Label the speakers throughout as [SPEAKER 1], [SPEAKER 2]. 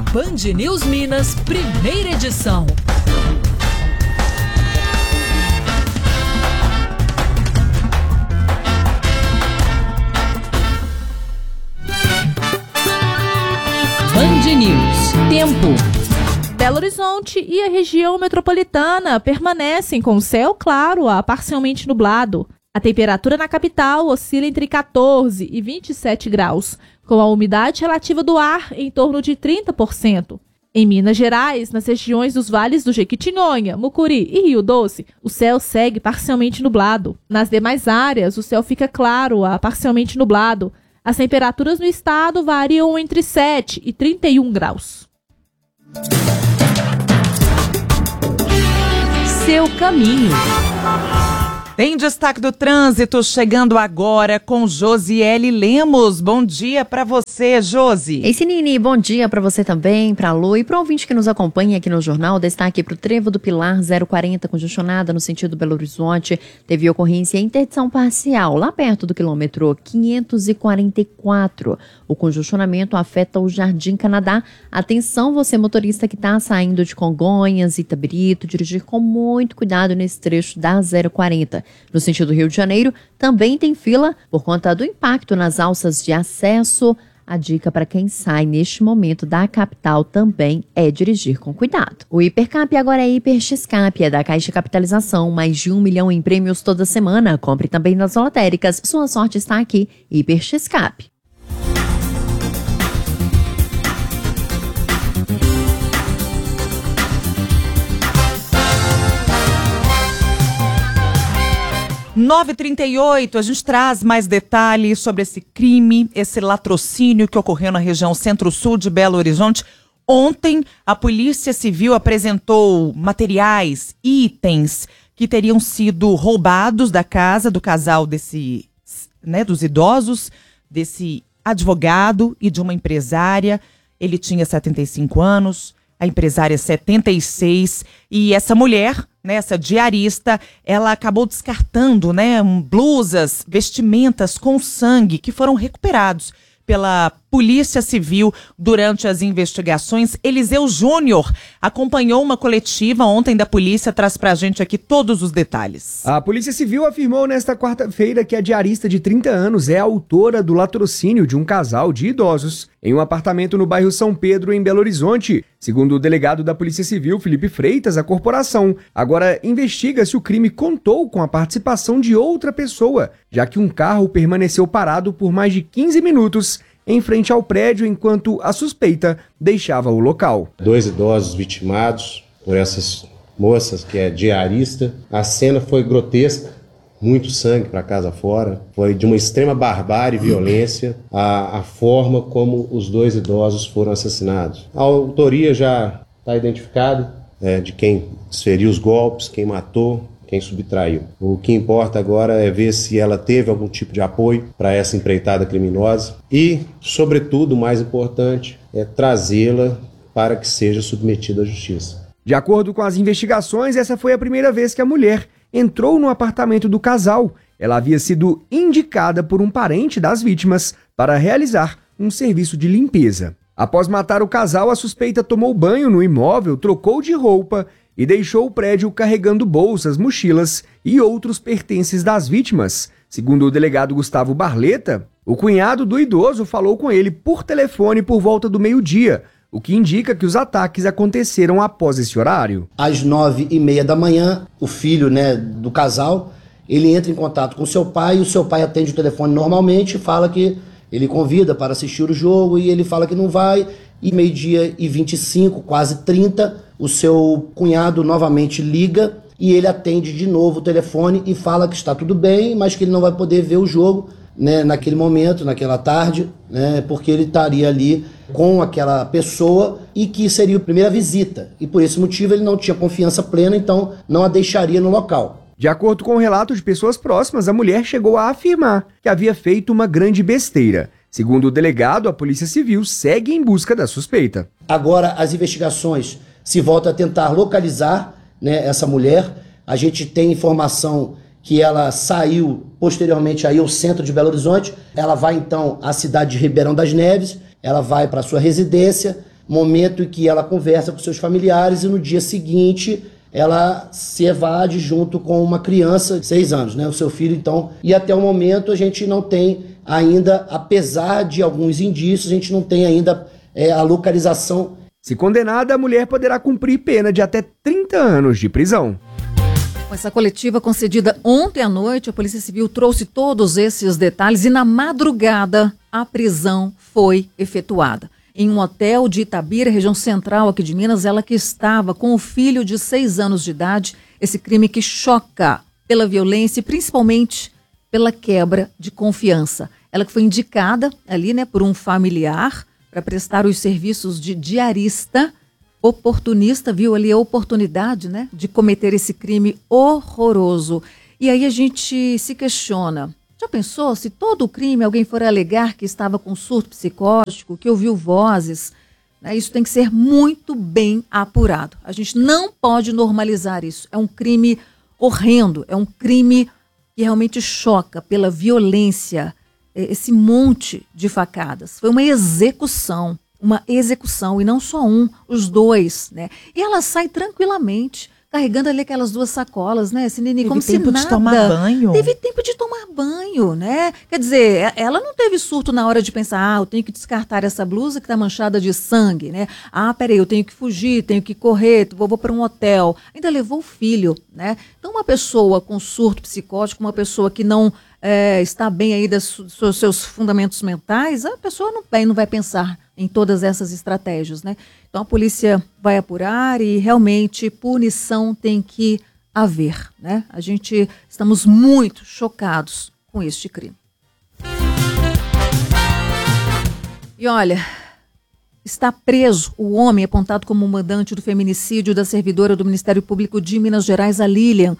[SPEAKER 1] Band News Minas, primeira edição. Band News. Tempo.
[SPEAKER 2] Belo Horizonte e a região metropolitana permanecem com céu claro a parcialmente nublado. A temperatura na capital oscila entre 14 e 27 graus, com a umidade relativa do ar em torno de 30%. Em Minas Gerais, nas regiões dos vales do Jequitinhonha, Mucuri e Rio Doce, o céu segue parcialmente nublado. Nas demais áreas, o céu fica claro a parcialmente nublado. As temperaturas no estado variam entre 7 e 31 graus.
[SPEAKER 1] Seu caminho.
[SPEAKER 3] Tem destaque do trânsito chegando agora com Josiele Lemos. Bom dia para você, Josi.
[SPEAKER 4] Ei, Sinini, bom dia para você também, para a Lu e para o ouvinte que nos acompanha aqui no jornal. Destaque para o Trevo do Pilar 040, congestionada no sentido Belo Horizonte. Teve ocorrência em interdição parcial, lá perto do quilômetro 544. O congestionamento afeta o Jardim Canadá. Atenção, você motorista que está saindo de Congonhas, Itabirito, dirigir com muito cuidado nesse trecho da 040. No sentido Rio de Janeiro, também tem fila por conta do impacto nas alças de acesso. A dica para quem sai neste momento da capital também é dirigir com cuidado. O Hipercap agora é Hiper X-Cap, é da Caixa Capitalização, mais de 1 milhão em prêmios toda semana. Compre também nas lotéricas. Sua sorte está aqui, Hiper X-Cap.
[SPEAKER 3] (9h38), a gente traz mais detalhes sobre esse crime, esse latrocínio que ocorreu na região centro-sul de Belo Horizonte. Ontem, a Polícia Civil apresentou materiais, itens que teriam sido roubados da casa do casal dos idosos, desse advogado e de uma empresária. Ele tinha 75 anos, a empresária 76, e essa mulher, essa diarista, ela acabou descartando, blusas, vestimentas com sangue que foram recuperados pela Polícia Civil durante as investigações. Eliseu Júnior acompanhou uma coletiva ontem da polícia, traz pra gente aqui todos os detalhes.
[SPEAKER 5] A Polícia Civil afirmou nesta quarta-feira que a diarista de 30 anos é autora do latrocínio de um casal de idosos em um apartamento no bairro São Pedro, em Belo Horizonte. Segundo o delegado da Polícia Civil, Felipe Freitas, a corporação agora investiga se o crime contou com a participação de outra pessoa, já que um carro permaneceu parado por mais de 15 minutos em frente ao prédio enquanto a suspeita deixava o local.
[SPEAKER 6] 2 idosos vitimados por essas moças que é diarista. A cena foi grotesca, muito sangue para casa fora. Foi de uma extrema barbárie e violência a forma como os 2 idosos foram assassinados. A autoria já está identificada, de quem desferiu os golpes, quem matou, quem subtraiu. O que importa agora é ver se ela teve algum tipo de apoio para essa empreitada criminosa e, sobretudo, o mais importante é trazê-la para que seja submetida à justiça.
[SPEAKER 5] De acordo com as investigações, essa foi a primeira vez que a mulher entrou no apartamento do casal. Ela havia sido indicada por um parente das vítimas para realizar um serviço de limpeza. Após matar o casal, a suspeita tomou banho no imóvel, trocou de roupa e deixou o prédio carregando bolsas, mochilas e outros pertences das vítimas. Segundo o delegado Gustavo Barleta, o cunhado do idoso falou com ele por telefone por volta do meio-dia, o que indica que os ataques aconteceram após esse horário.
[SPEAKER 7] Às 9h30 da manhã, o filho do casal, ele entra em contato com seu pai e o seu pai atende o telefone normalmente e fala que ele convida para assistir o jogo e ele fala que não vai. E 12h25, quase 30, o seu cunhado novamente liga e ele atende de novo o telefone e fala que está tudo bem, mas que ele não vai poder ver o jogo naquele momento, naquela tarde, porque ele estaria ali com aquela pessoa e que seria a primeira visita. E por esse motivo ele não tinha confiança plena, então não a deixaria no local.
[SPEAKER 5] De acordo com o relato de pessoas próximas, a mulher chegou a afirmar que havia feito uma grande besteira. Segundo o delegado, a Polícia Civil segue em busca da suspeita.
[SPEAKER 7] Agora as investigações se voltam a tentar localizar essa mulher. A gente tem informação que ela saiu posteriormente aí ao centro de Belo Horizonte. Ela vai então à cidade de Ribeirão das Neves, ela vai para sua residência, momento em que ela conversa com seus familiares e no dia seguinte ela se evade junto com uma criança de 6 anos, né? O seu filho, então. E até o momento a gente não tem ainda, apesar de alguns indícios, a gente não tem ainda a localização.
[SPEAKER 5] Se condenada, a mulher poderá cumprir pena de até 30 anos de prisão.
[SPEAKER 8] Com essa coletiva concedida ontem à noite, a Polícia Civil trouxe todos esses detalhes e na madrugada a prisão foi efetuada. Em um hotel de Itabira, região central aqui de Minas, ela que estava com o filho de 6 anos de idade, esse crime que choca pela violência e principalmente pela quebra de confiança. Ela que foi indicada ali, né, por um familiar para prestar os serviços de diarista, oportunista, viu ali a oportunidade, né, de cometer esse crime horroroso. E aí a gente se questiona, já pensou se todo o crime alguém for alegar que estava com surto psicótico, que ouviu vozes, né, isso tem que ser muito bem apurado. A gente não pode normalizar isso. É um crime horrendo, é um crime que realmente choca pela violência, esse monte de facadas. Foi uma execução e não só os dois, né? E ela sai tranquilamente, carregando ali aquelas 2 sacolas, né, Sinini, como se nada.
[SPEAKER 3] Teve tempo de tomar banho.
[SPEAKER 8] Teve tempo de tomar banho, né? Quer dizer, ela não teve surto na hora de pensar, eu tenho que descartar essa blusa que está manchada de sangue, né? Peraí, eu tenho que fugir, tenho que correr, vou para um hotel. Ainda levou o filho, né? Então, uma pessoa com surto psicótico, uma pessoa que não está bem aí dos seus fundamentos mentais, a pessoa não vai pensar em todas essas estratégias, né? Então a polícia vai apurar e realmente punição tem que haver, né? Estamos muito chocados com este crime. E olha, está preso o homem apontado como mandante do feminicídio da servidora do Ministério Público de Minas Gerais, a Lilian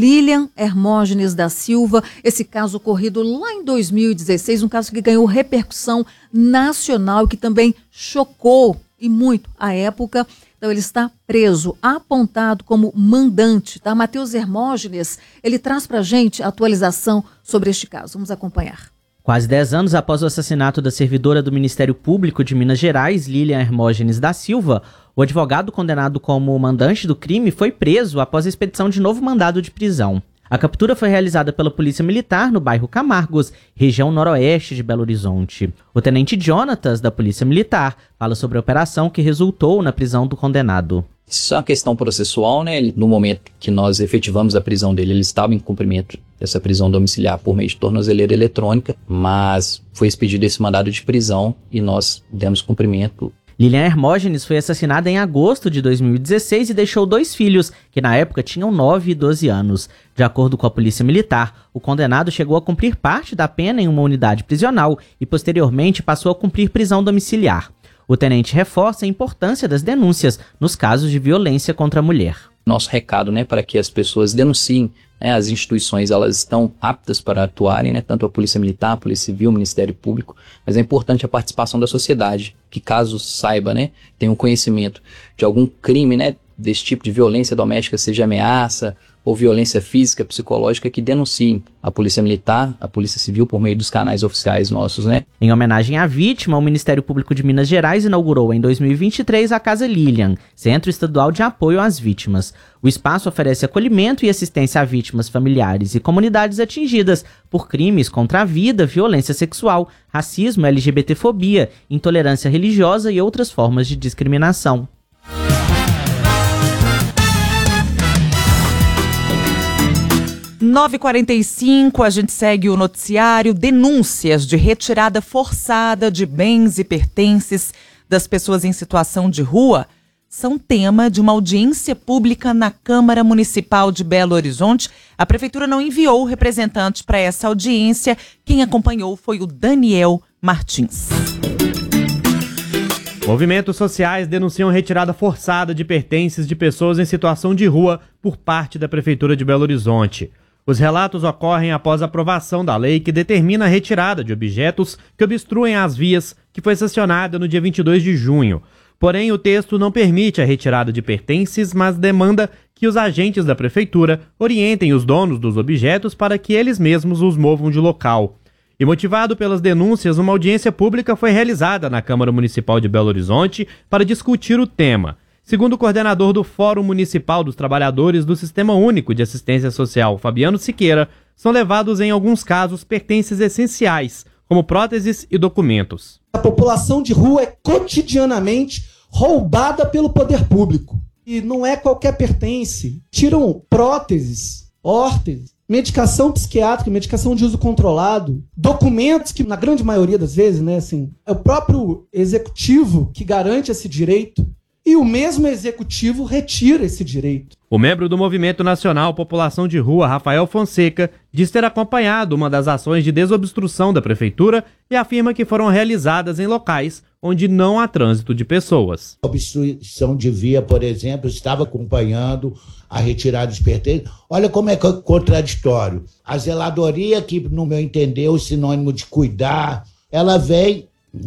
[SPEAKER 8] Hermógenes da Silva. Esse caso ocorrido lá em 2016, um caso que ganhou repercussão nacional e que também chocou e muito à época. Então ele está preso, apontado como mandante, tá? Matheus Hermógenes, ele traz pra gente a atualização sobre este caso. Vamos acompanhar.
[SPEAKER 9] Quase 10 anos após o assassinato da servidora do Ministério Público de Minas Gerais, Lilian Hermógenes da Silva, o advogado condenado como mandante do crime foi preso após a expedição de novo mandado de prisão. A captura foi realizada pela Polícia Militar no bairro Camargos, região noroeste de Belo Horizonte. O tenente Jonatas, da Polícia Militar, fala sobre a operação que resultou na prisão do condenado.
[SPEAKER 10] Isso é uma questão processual, né? No momento que nós efetivamos a prisão dele, ele estava em cumprimento dessa prisão domiciliar por meio de tornozeleira eletrônica, mas foi expedido esse mandado de prisão e nós demos cumprimento.
[SPEAKER 9] Lilian Hermógenes foi assassinada em agosto de 2016 e deixou 2 filhos, que na época tinham 9 e 12 anos. De acordo com a Polícia Militar, o condenado chegou a cumprir parte da pena em uma unidade prisional e posteriormente passou a cumprir prisão domiciliar. O tenente reforça a importância das denúncias nos casos de violência contra a mulher.
[SPEAKER 10] Nosso recado, né, para que as pessoas denunciem, né, as instituições, elas estão aptas para atuarem, né, tanto a Polícia Militar, a Polícia Civil, o Ministério Público, mas é importante a participação da sociedade, que caso saiba, né, tenha um conhecimento de algum crime, né, desse tipo de violência doméstica, seja ameaça ou violência física, psicológica, que denunciem a Polícia Militar, a Polícia Civil por meio dos canais oficiais nossos, né?
[SPEAKER 9] Em homenagem à vítima, o Ministério Público de Minas Gerais inaugurou em 2023 a Casa Lilian, Centro Estadual de Apoio às Vítimas. O espaço oferece acolhimento e assistência a vítimas familiares e comunidades atingidas por crimes contra a vida, violência sexual, racismo, LGBTfobia, intolerância religiosa e outras formas de discriminação.
[SPEAKER 3] Às 9h45, a gente segue o noticiário. Denúncias de retirada forçada de bens e pertences das pessoas em situação de rua são tema de uma audiência pública na Câmara Municipal de Belo Horizonte. A Prefeitura não enviou representantes para essa audiência. Quem acompanhou foi o Daniel Martins.
[SPEAKER 11] Movimentos sociais denunciam retirada forçada de pertences de pessoas em situação de rua por parte da Prefeitura de Belo Horizonte. Os relatos ocorrem após a aprovação da lei que determina a retirada de objetos que obstruem as vias, que foi sancionada no dia 22 de junho. Porém, o texto não permite a retirada de pertences, mas demanda que os agentes da Prefeitura orientem os donos dos objetos para que eles mesmos os movam de local. E motivado pelas denúncias, uma audiência pública foi realizada na Câmara Municipal de Belo Horizonte para discutir o tema. Segundo o coordenador do Fórum Municipal dos Trabalhadores do Sistema Único de Assistência Social, Fabiano Siqueira, são levados em alguns casos pertences essenciais, como próteses e documentos.
[SPEAKER 12] A população de rua é cotidianamente roubada pelo poder público. E não é qualquer pertence. Tiram próteses, órteses, medicação psiquiátrica, medicação de uso controlado, documentos que, na grande maioria das vezes, é o próprio executivo que garante esse direito. E o mesmo executivo retira esse direito.
[SPEAKER 11] O membro do Movimento Nacional População de Rua, Rafael Fonseca, diz ter acompanhado uma das ações de desobstrução da prefeitura e afirma que foram realizadas em locais onde não há trânsito de pessoas.
[SPEAKER 13] A obstrução de via, por exemplo, estava acompanhando a retirada dos pertences. Olha como é contraditório. A zeladoria, que no meu entender é o sinônimo de cuidar, ela vem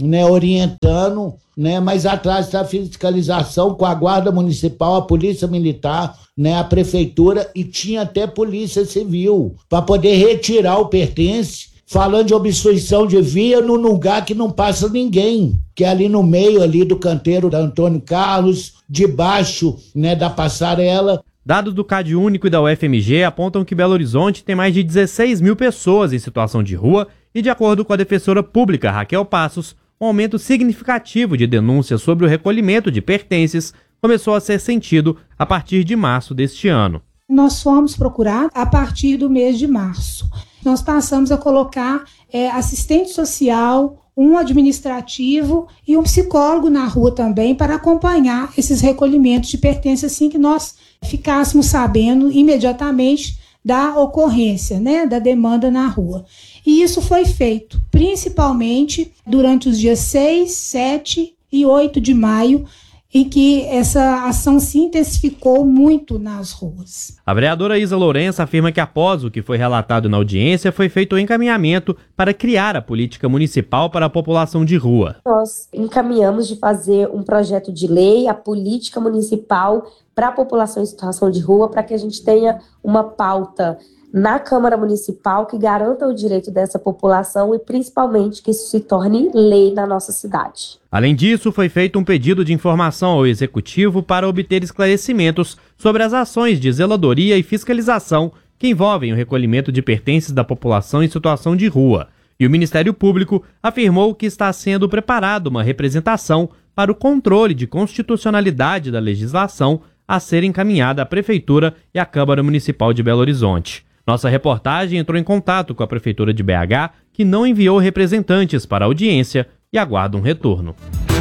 [SPEAKER 13] orientando, mas atrás está a fiscalização com a Guarda Municipal, a Polícia Militar, a Prefeitura, e tinha até Polícia Civil para poder retirar o pertence, falando de obstrução de via num lugar que não passa ninguém, que é ali no meio ali do canteiro da Antônio Carlos, debaixo da passarela.
[SPEAKER 11] Dados do CAD Único e da UFMG apontam que Belo Horizonte tem mais de 16 mil pessoas em situação de rua e, de acordo com a defensora pública Raquel Passos, um aumento significativo de denúncias sobre o recolhimento de pertences começou a ser sentido a partir de março deste ano.
[SPEAKER 14] Nós fomos procurar a partir do mês de março. Nós passamos a colocar assistente social, um administrativo e um psicólogo na rua também para acompanhar esses recolhimentos de pertences assim que nós ficássemos sabendo imediatamente da ocorrência, da demanda na rua. E isso foi feito principalmente durante os dias 6, 7 e 8 de maio, em que essa ação se intensificou muito nas ruas.
[SPEAKER 11] A vereadora Isa Lourenço afirma que após o que foi relatado na audiência, foi feito o encaminhamento para criar a política municipal para a população de rua.
[SPEAKER 15] Nós encaminhamos de fazer um projeto de lei, a política municipal para a população em situação de rua, para que a gente tenha uma pauta na Câmara Municipal que garanta o direito dessa população e principalmente que isso se torne lei na nossa cidade.
[SPEAKER 11] Além disso, foi feito um pedido de informação ao Executivo para obter esclarecimentos sobre as ações de zeladoria e fiscalização que envolvem o recolhimento de pertences da população em situação de rua. E o Ministério Público afirmou que está sendo preparada uma representação para o controle de constitucionalidade da legislação a ser encaminhada à Prefeitura e à Câmara Municipal de Belo Horizonte. Nossa reportagem entrou em contato com a Prefeitura de BH, que não enviou representantes para a audiência e aguarda um retorno.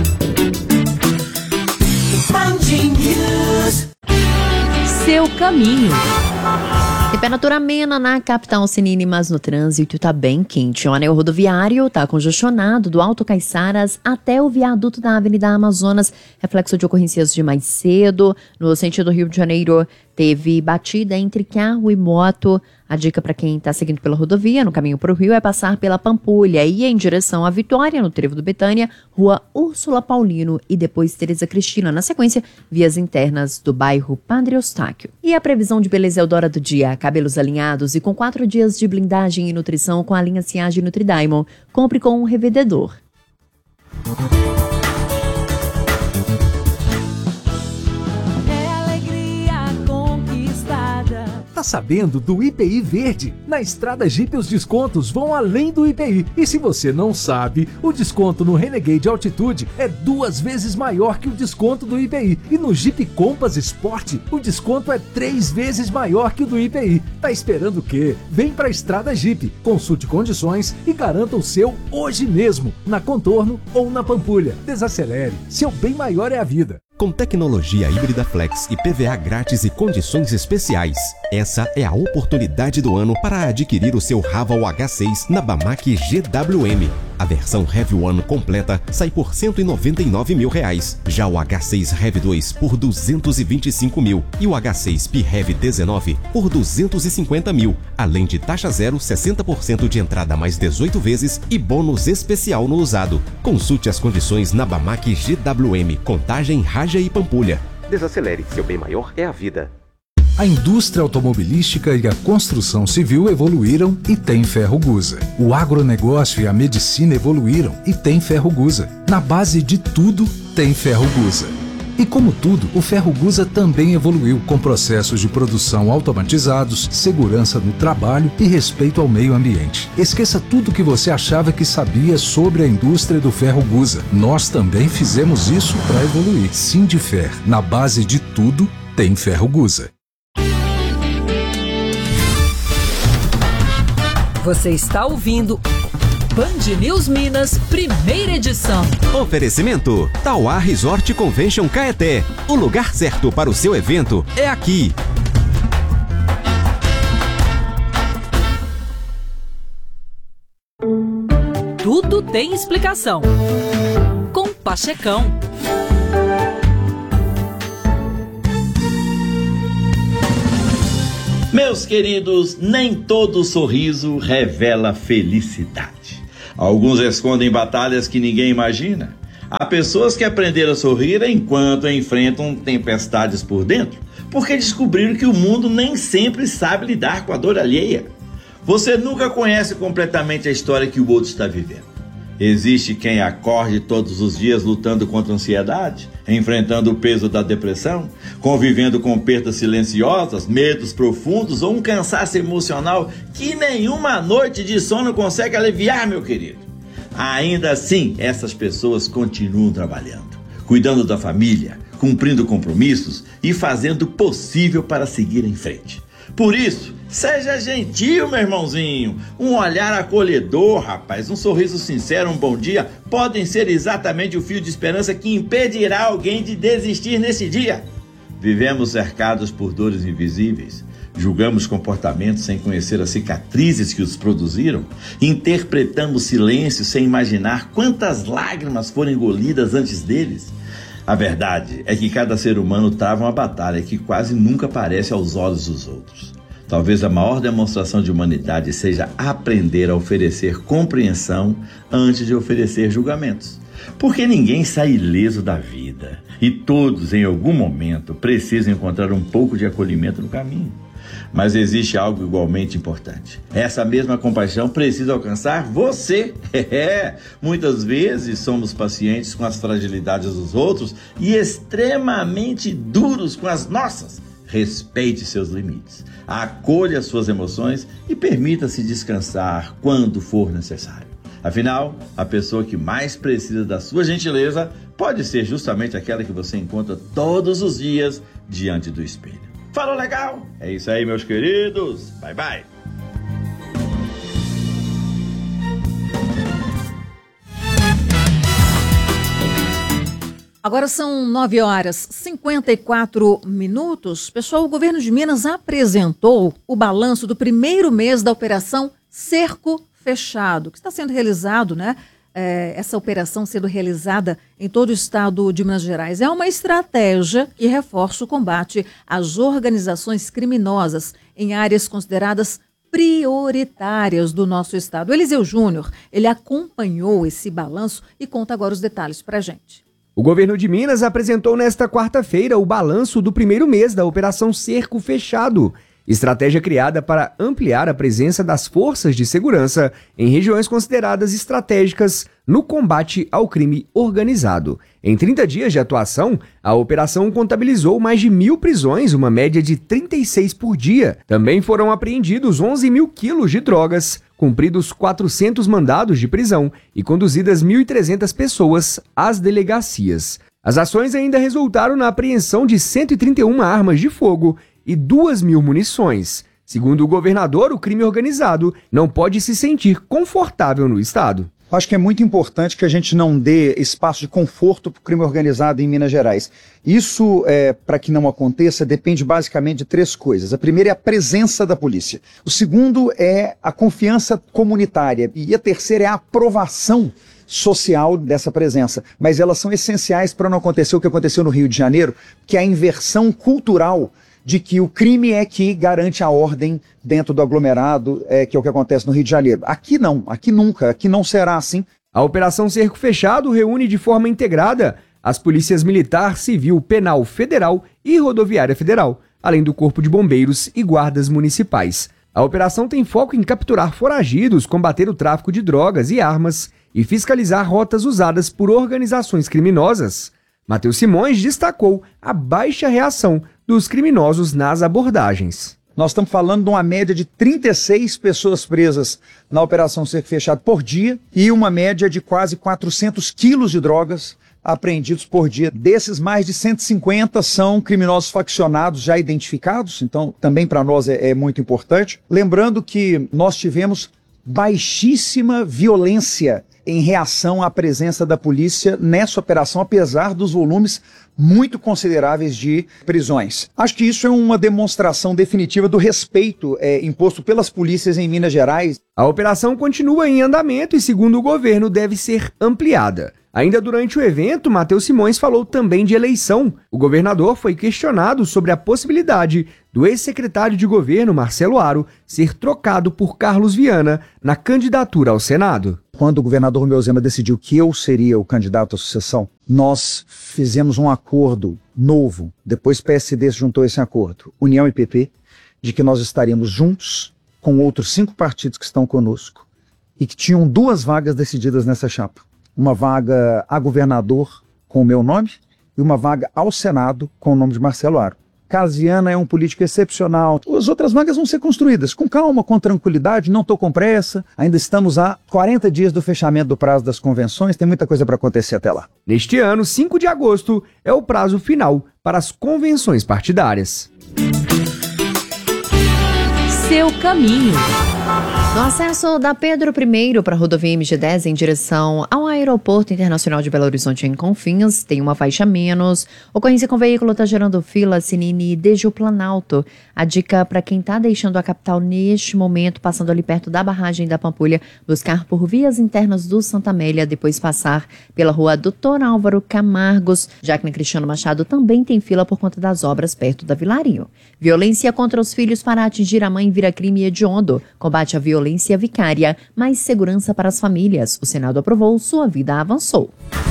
[SPEAKER 1] Seu caminho.
[SPEAKER 4] Temperatura amena na capital Sinine, mas no trânsito está bem quente. O anel rodoviário está congestionado do Alto Caiçaras até o viaduto da Avenida Amazonas, reflexo de ocorrências de mais cedo. No sentido Rio de Janeiro, teve batida entre carro e moto. A dica para quem está seguindo pela rodovia, no caminho para o Rio, é passar pela Pampulha e ir em direção à Vitória, no trevo do Betânia, Rua Úrsula Paulino e depois Tereza Cristina. Na sequência, vias internas do bairro Padre Eustáquio. E a previsão de beleza Eldora do dia: cabelos alinhados e com 4 dias de blindagem e nutrição com a linha Ciage Nutridiamond. Compre com um revendedor.
[SPEAKER 16] Tá sabendo do IPI Verde? Na Estrada Jeep os descontos vão além do IPI. E se você não sabe, o desconto no Renegade Altitude é 2 vezes maior que o desconto do IPI. E no Jeep Compass Sport, o desconto é 3 vezes maior que o do IPI. Tá esperando o quê? Vem pra Estrada Jeep, consulte condições e garanta o seu hoje mesmo, na Contorno ou na Pampulha. Desacelere, seu bem maior é a vida.
[SPEAKER 17] Com tecnologia híbrida flex e PVA grátis e condições especiais, essa é a oportunidade do ano para adquirir o seu Raval H6 na Bamac GWM. A versão Heavy One completa sai por R$ 199 mil. Já o H6 Heavy 2 por 225 mil e o H6 P-Heavy 19 por 250 mil. Além de taxa zero, 60% de entrada mais 18 vezes e bônus especial no usado. Consulte as condições na Bamac GWM, Contagem, Raja e Pampulha. Desacelere, seu bem maior é a vida.
[SPEAKER 16] A indústria automobilística e a construção civil evoluíram e tem Ferrogusa. O agronegócio e a medicina evoluíram e tem Ferrogusa. Na base de tudo, tem Ferrogusa. E como tudo, o Ferrogusa também evoluiu com processos de produção automatizados, segurança no trabalho e respeito ao meio ambiente. Esqueça tudo que você achava que sabia sobre a indústria do Ferrogusa. Nós também fizemos isso para evoluir. Sindifer, na base de tudo, tem Ferrogusa.
[SPEAKER 1] Você está ouvindo Band News Minas, primeira edição.
[SPEAKER 17] Oferecimento: Tauá Resort Convention Caeté. O lugar certo para o seu evento é aqui.
[SPEAKER 1] Tudo tem explicação. Com Pachecão.
[SPEAKER 18] Meus queridos, nem todo sorriso revela felicidade. Alguns escondem batalhas que ninguém imagina. Há pessoas que aprenderam a sorrir enquanto enfrentam tempestades por dentro, porque descobriram que o mundo nem sempre sabe lidar com a dor alheia. Você nunca conhece completamente a história que o outro está vivendo. Existe quem acorde todos os dias lutando contra a ansiedade, enfrentando o peso da depressão, convivendo com perdas silenciosas, medos profundos ou um cansaço emocional que nenhuma noite de sono consegue aliviar, meu querido. Ainda assim, essas pessoas continuam trabalhando, cuidando da família, cumprindo compromissos e fazendo o possível para seguir em frente. Por isso, seja gentil, meu irmãozinho. Um olhar acolhedor, rapaz, um sorriso sincero, um bom dia, podem ser exatamente o fio de esperança que impedirá alguém de desistir nesse dia. Vivemos cercados por dores invisíveis. Julgamos comportamentos sem conhecer as cicatrizes que os produziram. Interpretamos silêncio sem imaginar quantas lágrimas foram engolidas antes deles. A verdade é que cada ser humano trava uma batalha que quase nunca aparece aos olhos dos outros. Talvez a maior demonstração de humanidade seja aprender a oferecer compreensão antes de oferecer julgamentos. Porque ninguém sai ileso da vida e todos, em algum momento, precisam encontrar um pouco de acolhimento no caminho. Mas existe algo igualmente importante. Essa mesma compaixão precisa alcançar você. Muitas vezes somos pacientes com as fragilidades dos outros e extremamente duros com as nossas. Respeite seus limites, acolha suas emoções e permita-se descansar quando for necessário. Afinal, a pessoa que mais precisa da sua gentileza pode ser justamente aquela que você encontra todos os dias diante do espelho. Falou legal? É isso aí, meus queridos. Bye, bye.
[SPEAKER 8] Agora são 9h54. Pessoal, o governo de Minas apresentou o balanço do primeiro mês da operação Cerco Fechado, que está sendo realizado, né? Essa operação sendo realizada em todo o estado de Minas Gerais. É uma estratégia que reforça o combate às organizações criminosas em áreas consideradas prioritárias do nosso estado. O Eliseu Júnior, ele acompanhou esse balanço e conta agora os detalhes para a gente.
[SPEAKER 5] O governo de Minas apresentou nesta quarta-feira o balanço do primeiro mês da Operação Cerco Fechado, estratégia criada para ampliar a presença das forças de segurança em regiões consideradas estratégicas no combate ao crime organizado. Em 30 dias de atuação, a operação contabilizou mais de 1.000 prisões, uma média de 36 por dia. Também foram apreendidos 11 mil quilos de drogas, cumpridos 400 mandados de prisão e conduzidas 1.300 pessoas às delegacias. As ações ainda resultaram na apreensão de 131 armas de fogo e 2.000 munições. Segundo o governador, o crime organizado não pode se sentir confortável no estado.
[SPEAKER 19] Acho que é muito importante que a gente não dê espaço de conforto para o crime organizado em Minas Gerais. Isso, para que não aconteça, depende basicamente de 3 coisas. A primeira é a presença da polícia. O segundo é a confiança comunitária. E a terceira é a aprovação social dessa presença. Mas elas são essenciais para não acontecer o que aconteceu no Rio de Janeiro, que é a inversão cultural de que o crime é que garante a ordem dentro do aglomerado, que é o que acontece no Rio de Janeiro. Aqui não, aqui nunca, aqui não será assim.
[SPEAKER 5] A Operação Cerco Fechado reúne de forma integrada as polícias militar, civil, penal federal e rodoviária federal. além do Corpo de Bombeiros e guardas municipais. A operação tem foco em capturar foragidos, combater o tráfico de drogas e armas e fiscalizar rotas usadas por organizações criminosas. Matheus Simões destacou a baixa reação dos criminosos nas abordagens.
[SPEAKER 19] Nós estamos falando de uma média de 36 pessoas presas na Operação Cerco Fechado por dia e uma média de quase 400 quilos de drogas apreendidos por dia. Desses, mais de 150 são criminosos faccionados já identificados, então também para nós é muito importante. Lembrando que nós tivemos baixíssima violência em reação à presença da polícia nessa operação, apesar dos volumes muito consideráveis de prisões. Acho que isso é uma demonstração definitiva do respeito imposto pelas polícias em Minas Gerais.
[SPEAKER 5] A operação continua em andamento e, segundo o governo, deve ser ampliada. Ainda durante o evento, Matheus Simões falou também de eleição. O governador foi questionado sobre a possibilidade do ex-secretário de governo, Marcelo Aro, ser trocado por Carlos Viana na candidatura ao Senado.
[SPEAKER 19] Quando o governador Romeu Zema decidiu que eu seria o candidato à sucessão, nós fizemos um acordo novo, depois PSD se juntou a esse acordo, União e PP, de que nós estaríamos juntos com outros 5 partidos que estão conosco e que tinham 2 vagas decididas nessa chapa. Uma vaga a governador com o meu nome e uma vaga ao Senado com o nome de Marcelo Aro. Carlos Viana é um político excepcional. As outras vagas vão ser construídas com calma, com tranquilidade, não estou com pressa. Ainda estamos a 40 dias do fechamento do prazo das convenções, tem muita coisa para acontecer até lá.
[SPEAKER 5] Neste ano, 5 de agosto, é o prazo final para as convenções partidárias.
[SPEAKER 1] Seu caminho.
[SPEAKER 4] No acesso da Pedro I para a rodovia MG10 em direção ao Aeroporto Internacional de Belo Horizonte em Confins, tem uma faixa menos. Ocorrência com veículo está gerando fila, Sinine desde o Planalto. A dica para quem está deixando a capital neste momento, passando ali perto da barragem da Pampulha, buscar por vias internas do Santa Amélia, depois passar pela rua Doutor Álvaro Camargos, já que na Cristiano Machado também tem fila por conta das obras perto da Vilarinho. Violência contra os filhos para atingir a mãe vira crime hediondo. Combate à violência vicária, mais segurança para as famílias. O Senado aprovou, sua vida avançou.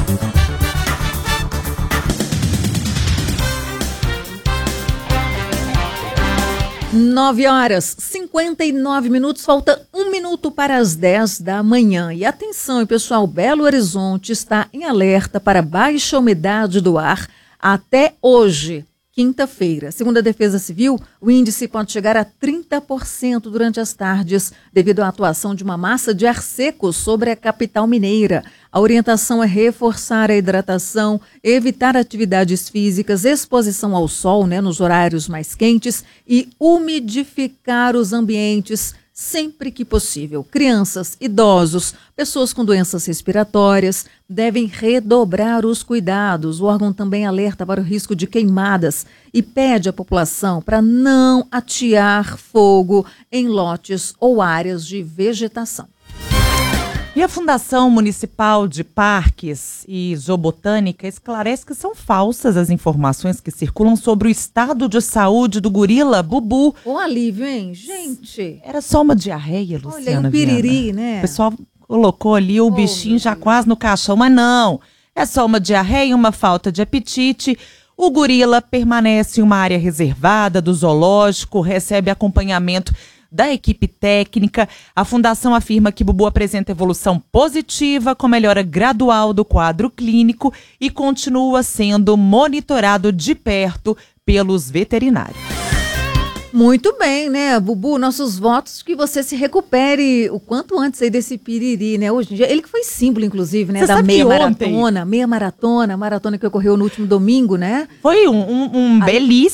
[SPEAKER 8] Nove horas, 59 minutos, falta 1 minuto para as 10 da manhã. E atenção, pessoal, Belo Horizonte está em alerta para baixa umidade do ar até hoje, quinta-feira. Segundo a Defesa Civil, o índice pode chegar a 30% durante as tardes, devido à atuação de uma massa de ar seco sobre a capital mineira. A orientação é reforçar a hidratação, evitar atividades físicas, exposição ao sol, nos horários mais quentes e umidificar os ambientes sempre que possível. Crianças, idosos, pessoas com doenças respiratórias devem redobrar os cuidados. O órgão também alerta para o risco de queimadas e pede à população para não atear fogo em lotes ou áreas de vegetação.
[SPEAKER 3] E a Fundação Municipal de Parques e Zoobotânica esclarece que são falsas as informações que circulam sobre o estado de saúde do gorila Bubu.
[SPEAKER 8] O alívio, hein, gente?
[SPEAKER 3] Era só uma diarreia, Luciana.
[SPEAKER 8] Olha, um piriri,
[SPEAKER 3] Viana.
[SPEAKER 8] né?
[SPEAKER 3] O pessoal colocou ali o bichinho já quase no caixão, mas não. É só uma diarreia, uma falta de apetite. O gorila permanece em uma área reservada do zoológico, recebe acompanhamento da equipe técnica. A fundação afirma que Bubu apresenta evolução positiva com melhora gradual do quadro clínico e continua sendo monitorado de perto pelos veterinários.
[SPEAKER 8] Muito bem, né, Bubu? Nossos votos que você se recupere o quanto antes aí desse piriri, né? Hoje em dia, ele que foi símbolo, inclusive, né,
[SPEAKER 3] Você
[SPEAKER 8] da
[SPEAKER 3] sabe
[SPEAKER 8] meia
[SPEAKER 3] que
[SPEAKER 8] maratona, maratona que ocorreu no último domingo, né?
[SPEAKER 3] Foi uma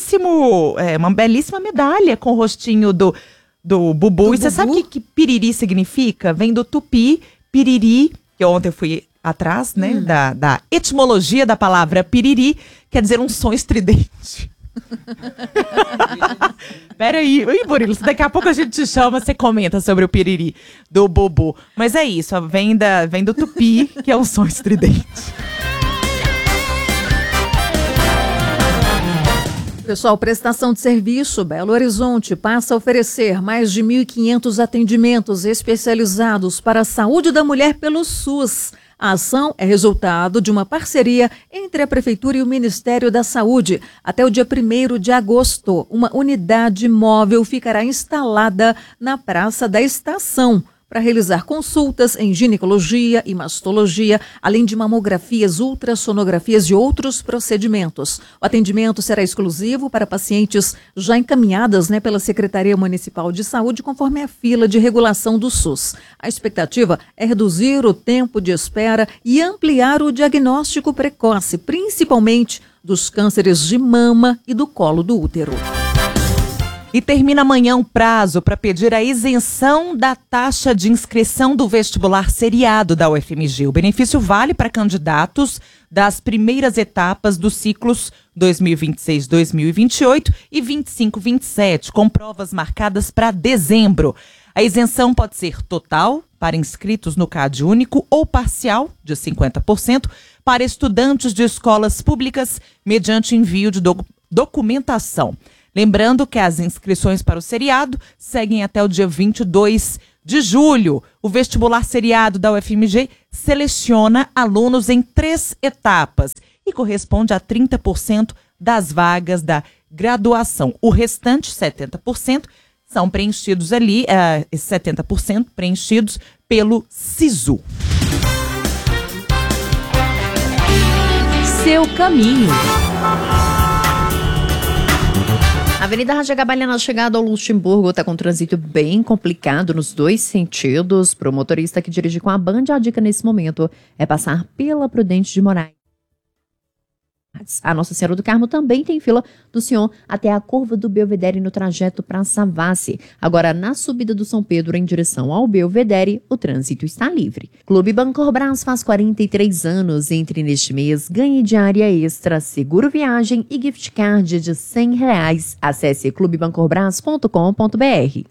[SPEAKER 3] belíssima medalha com o rostinho do Bubu. E você sabe o que piriri significa? Vem do tupi, piriri, que ontem eu fui atrás, né, da etimologia da palavra piriri, quer dizer um som estridente. Peraí, Murilo, daqui a pouco a gente te chama, você comenta sobre o piriri do Bubu. Mas é isso, vem do tupi, que é um som estridente.
[SPEAKER 8] Pessoal, prestação de serviço, Belo Horizonte passa a oferecer mais de 1.500 atendimentos especializados para a saúde da mulher pelo SUS. A ação é resultado de uma parceria entre a Prefeitura e o Ministério da Saúde. Até o dia 1º de agosto, uma unidade móvel ficará instalada na Praça da Estação para realizar consultas em ginecologia e mastologia, além de mamografias, ultrassonografias e outros procedimentos. O atendimento será exclusivo para pacientes já encaminhadas pela Secretaria Municipal de Saúde, conforme a fila de regulação do SUS. A expectativa é reduzir o tempo de espera e ampliar o diagnóstico precoce, principalmente dos cânceres de mama e do colo do útero.
[SPEAKER 3] E termina amanhã o prazo para pedir a isenção da taxa de inscrição do vestibular seriado da UFMG. O benefício vale para candidatos das primeiras etapas dos ciclos 2026-2028 e 25-27, com provas marcadas para dezembro. A isenção pode ser total para inscritos no CAD único ou parcial, de 50%, para estudantes de escolas públicas, mediante envio de documentação. Lembrando que as inscrições para o seriado seguem até o dia 22 de julho. O vestibular seriado da UFMG seleciona alunos em 3 etapas e corresponde a 30% das vagas da graduação. O restante, 70%, são preenchidos ali, 70% preenchidos pelo SISU.
[SPEAKER 1] Seu caminho.
[SPEAKER 4] A Avenida Rajagabalha, na chegada ao Luxemburgo, está com trânsito bem complicado nos 2 sentidos. Para o motorista que dirige com a Band, a dica nesse momento é passar pela Prudente de Moraes. A Nossa Senhora do Carmo também tem fila do Sion até a curva do Belvedere no trajeto para Savassi. Agora, na subida do São Pedro em direção ao Belvedere, o trânsito está livre. Clube Bancorbras faz 43 anos. Entre neste mês, ganhe diária extra, seguro viagem e gift card de R$100. Acesse clubebancorbras.com.br.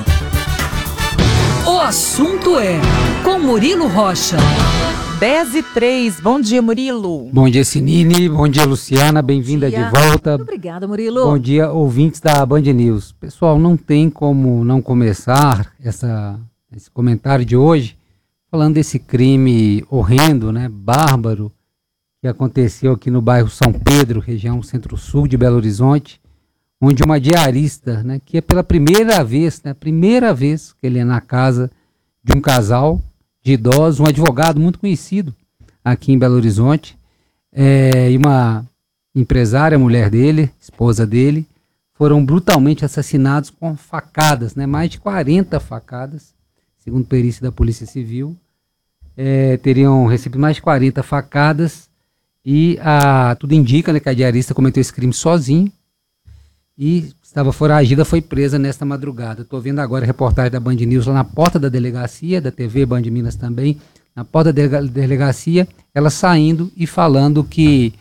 [SPEAKER 1] O assunto é com Murilo Rocha.
[SPEAKER 3] 10h03. Bom dia, Murilo.
[SPEAKER 20] Bom dia, Sinine. Bom dia, Luciana. Bem-vinda de volta.
[SPEAKER 8] Muito obrigada, Murilo.
[SPEAKER 20] Bom dia, ouvintes da Band News. Pessoal, não tem como não começar esse comentário de hoje falando desse crime horrendo, bárbaro, que aconteceu aqui no bairro São Pedro, região centro-sul de Belo Horizonte, onde uma diarista, que é pela primeira vez que ele é na casa de um casal de idosos, um advogado muito conhecido aqui em Belo Horizonte, e uma empresária, mulher dele, esposa dele, foram brutalmente assassinados com facadas, mais de 40 facadas, segundo perícia da Polícia Civil, teriam recebido mais de 40 facadas, e tudo indica que a diarista cometeu esse crime sozinho, e estava foragida, foi presa nesta madrugada. Estou vendo agora a reportagem da Band News lá na porta da delegacia, da TV Band Minas também, na porta da delegacia, ela saindo e falando que,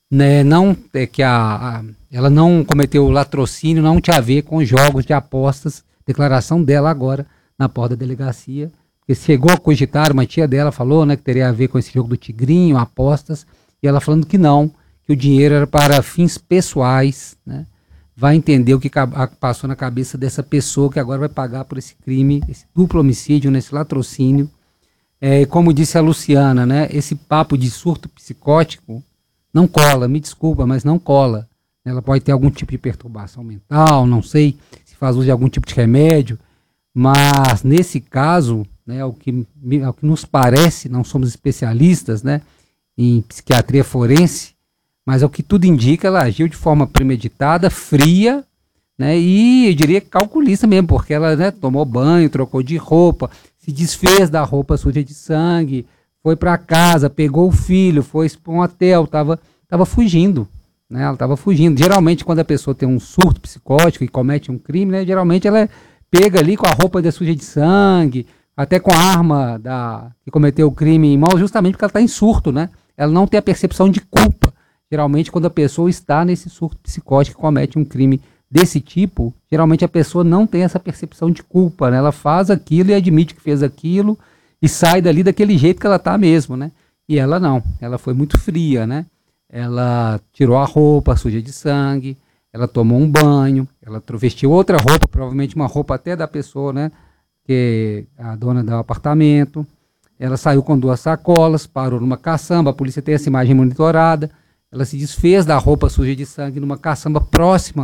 [SPEAKER 20] ela não cometeu latrocínio, não tinha a ver com jogos de apostas. Declaração dela agora na porta da delegacia, que chegou a cogitar, uma tia dela falou que teria a ver com esse jogo do Tigrinho, apostas, e ela falando que não, que o dinheiro era para fins pessoais, Vai entender o que passou na cabeça dessa pessoa que agora vai pagar por esse crime, esse duplo homicídio, esse latrocínio. Como disse a Luciana, esse papo de surto psicótico não cola, me desculpa, mas não cola. Ela pode ter algum tipo de perturbação mental, não sei se faz uso de algum tipo de remédio, mas nesse caso, ao que nos parece, não somos especialistas em psiquiatria forense, mas ao que tudo indica, ela agiu de forma premeditada, fria, e eu diria calculista mesmo, porque ela tomou banho, trocou de roupa, se desfez da roupa suja de sangue, foi para casa, pegou o filho, foi para um hotel, estava fugindo, ela estava fugindo. Geralmente, quando a pessoa tem um surto psicótico e comete um crime, geralmente ela pega ali com a roupa suja de sangue, até com a arma que cometeu o crime em mãos, justamente porque ela está em surto, ela não tem a percepção de culpa. Geralmente, quando a pessoa está nesse surto psicótico e comete um crime desse tipo, geralmente a pessoa não tem essa percepção de culpa, Ela faz aquilo e admite que fez aquilo e sai dali daquele jeito que ela está mesmo, E ela não, ela foi muito fria, Ela tirou a roupa suja de sangue, ela tomou um banho, ela vestiu outra roupa, provavelmente uma roupa até da pessoa, que é a dona do apartamento. Ela saiu com 2 sacolas, parou numa caçamba, a polícia tem essa imagem monitorada. Ela se desfez da roupa suja de sangue numa caçamba próxima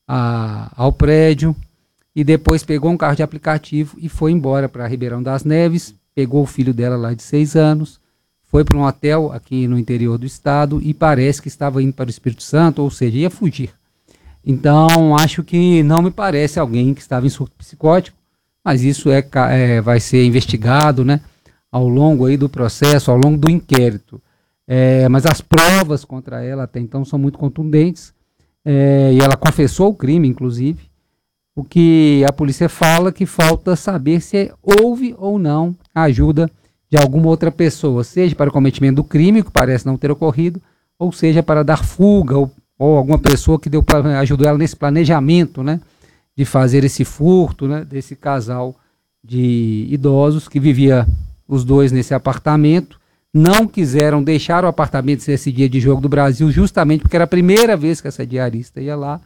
[SPEAKER 20] ao prédio e depois pegou um carro de aplicativo e foi embora para Ribeirão das Neves, pegou o filho dela lá de 6 anos, foi para um hotel aqui no interior do estado e parece que estava indo para o Espírito Santo, ou seja, ia fugir. Então, acho que não me parece alguém que estava em surto psicótico, mas isso vai ser investigado, né, ao longo aí do processo, ao longo do inquérito. Mas as provas contra ela até então são muito contundentes, e ela confessou o crime, inclusive. O que a polícia fala que falta saber se houve ou não a ajuda de alguma outra pessoa, seja para o cometimento do crime, que parece não ter ocorrido, ou seja para dar fuga, ou alguma pessoa que ajudou ela nesse planejamento, né, de fazer esse furto, né, desse casal de idosos que vivia os dois nesse apartamento. Não quiseram deixar o apartamento nesse dia de Jogo do Brasil, justamente porque era a primeira vez que essa diarista ia lá.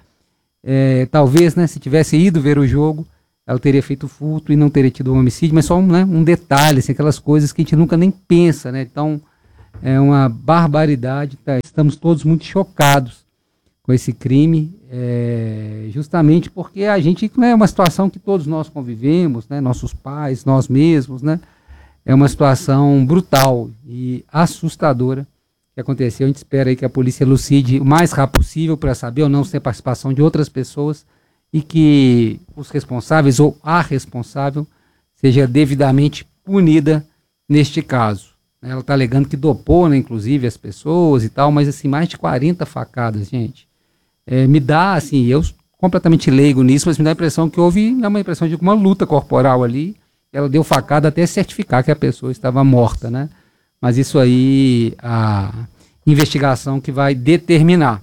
[SPEAKER 20] Talvez, né, se tivesse ido ver o jogo, ela teria feito furto e não teria tido um homicídio, mas só um detalhe, assim, aquelas coisas que a gente nunca nem pensa, né? Então, é uma barbaridade, tá? Estamos todos muito chocados com esse crime, justamente porque a gente, né, é uma situação que todos nós convivemos, né, nossos pais, nós mesmos, né, é uma situação brutal e assustadora que aconteceu. A gente espera aí que a polícia elucide o mais rápido possível para saber ou não se tem participação de outras pessoas e que os responsáveis ou a responsável seja devidamente punida neste caso. Ela está alegando que dopou, né, inclusive, as pessoas e tal, mas assim, mais de 40 facadas, gente. Me dá, assim, eu completamente leigo nisso, mas me dá a impressão que houve uma impressão de uma luta corporal ali. Ela deu facada até certificar que a pessoa estava morta, né? Mas isso aí, a investigação que vai determinar.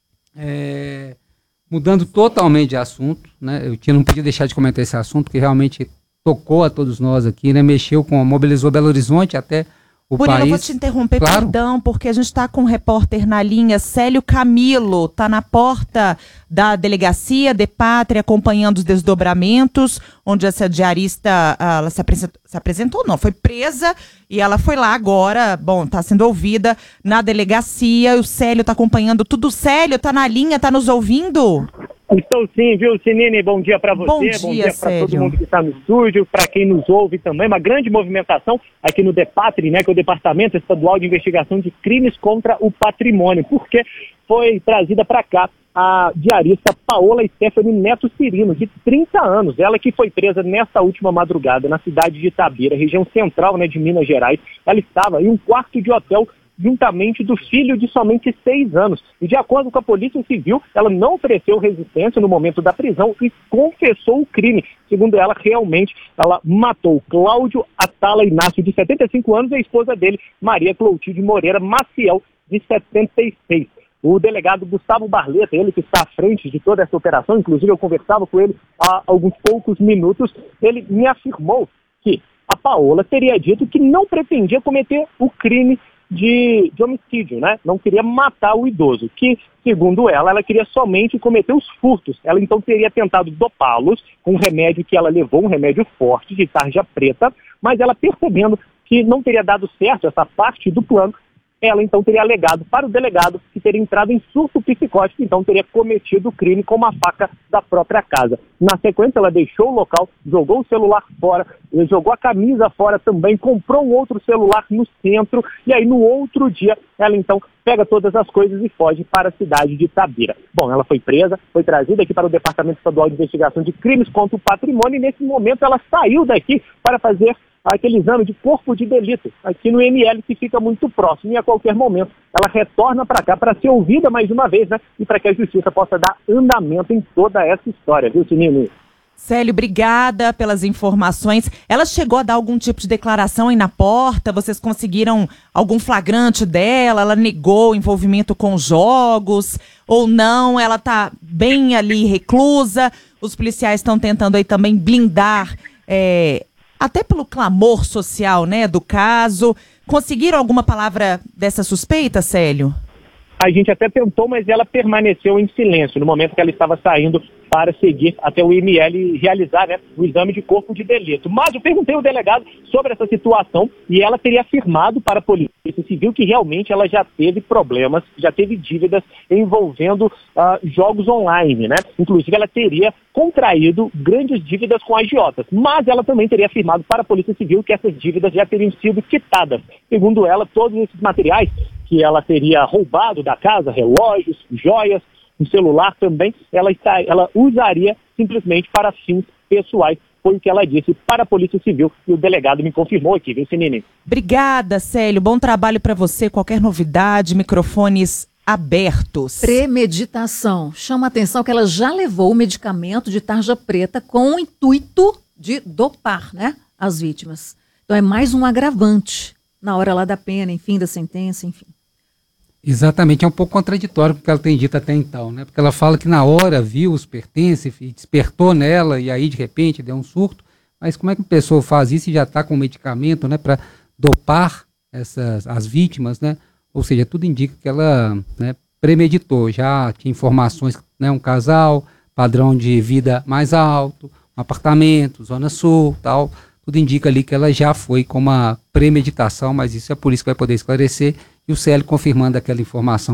[SPEAKER 20] Mudando totalmente de assunto, né? Eu não podia deixar de comentar esse assunto, porque realmente tocou a todos nós aqui, né? Mobilizou Belo Horizonte até o país.
[SPEAKER 3] Murilo, eu vou te interromper, claro. Perdão, porque a gente está com um repórter na linha, Célio Camilo, está na porta da delegacia de Pátria, acompanhando os desdobramentos, onde essa diarista, ela se apresentou, não, foi presa, e ela foi lá agora, bom, está sendo ouvida na delegacia, o Célio está acompanhando tudo. Célio, está na linha, está nos ouvindo?
[SPEAKER 21] Estou sim, viu, Sinine? Bom dia para você, bom dia para todo mundo que está no estúdio, para quem nos ouve também. Uma grande movimentação aqui no DEPATRI, né, que é o Departamento Estadual de Investigação de Crimes contra o Patrimônio, porque foi trazida para cá a diarista Paola Stephanie Neto Cirino, de 30 anos. Ela que foi presa nesta última madrugada na cidade de Itabira, região central, né, de Minas Gerais. Ela estava em um quarto de hotel juntamente do filho de somente 6 anos. E de acordo com a Polícia Civil, ela não ofereceu resistência no momento da prisão e confessou o crime. Segundo ela, realmente, ela matou Cláudio Atala Inácio, de 75 anos, e a esposa dele, Maria Clotilde Moreira Maciel, de 76. O delegado Gustavo Barleta, ele que está à frente de toda essa operação, inclusive eu conversava com ele há alguns poucos minutos, ele me afirmou que a Paola teria dito que não pretendia cometer o crime de homicídio, né? Não queria matar o idoso, que, segundo ela queria somente cometer os furtos. Ela então teria tentado dopá-los com um remédio que ela levou, um remédio forte, de tarja preta, mas ela, percebendo que não teria dado certo essa parte do plano, ela então teria alegado para o delegado que teria entrado em surto psicótico, então teria cometido o crime com uma faca da própria casa. Na sequência, ela deixou o local, jogou o celular fora, jogou a camisa fora também, comprou um outro celular no centro, e aí no outro dia ela então pega todas as coisas e foge para a cidade de Itabira. Bom, ela foi presa, foi trazida aqui para o Departamento Estadual de Investigação de Crimes contra o Patrimônio, e nesse momento ela saiu daqui para fazer aquele exame de corpo de delito, aqui no ML, que fica muito próximo, e a qualquer momento ela retorna para cá para ser ouvida mais uma vez, né? E para que a justiça possa dar andamento em toda essa história, viu, Sinini?
[SPEAKER 3] Célio, obrigada pelas informações. Ela chegou a dar algum tipo de declaração aí na porta? Vocês conseguiram algum flagrante dela? Ela negou o envolvimento com jogos ou não? Ela está bem ali reclusa? Os policiais estão tentando aí também blindar, até pelo clamor social, né, do caso. Conseguiram alguma palavra dessa suspeita, Célio?
[SPEAKER 21] A gente até tentou, mas ela permaneceu em silêncio no momento que ela estava saindo para seguir até o IML e realizar, né, o exame de corpo de delito. Mas eu perguntei ao delegado sobre essa situação e ela teria afirmado para a Polícia Civil que realmente ela já teve problemas, já teve dívidas envolvendo jogos online, né? Inclusive ela teria contraído grandes dívidas com agiotas, mas ela também teria afirmado para a Polícia Civil que essas dívidas já teriam sido quitadas. Segundo ela, todos esses materiais que ela teria roubado da casa, relógios, joias, um celular também, ela usaria simplesmente para fins pessoais. Foi o que ela disse para a Polícia Civil e o delegado me confirmou aqui, viu, Sinini?
[SPEAKER 3] Obrigada, Célio. Bom trabalho para você. Qualquer novidade, microfones abertos.
[SPEAKER 8] Premeditação. Chama a atenção que ela já levou o medicamento de tarja preta com o intuito de dopar, né, as vítimas. Então é mais um agravante na hora lá da pena, enfim, da sentença, enfim.
[SPEAKER 20] Exatamente, é um pouco contraditório com o que ela tem dito até então, né? Porque ela fala que na hora viu os pertences e despertou nela e aí de repente deu um surto, mas como é que a pessoa faz isso e já está com medicamento, né, para dopar as vítimas, né? Ou seja, tudo indica que ela, né, premeditou, já tinha informações, né, um casal, padrão de vida mais alto, um apartamento, zona sul, tal. Tudo indica ali que ela já foi com uma premeditação, mas isso é por isso que vai poder esclarecer. E o Célio confirmando aquela informação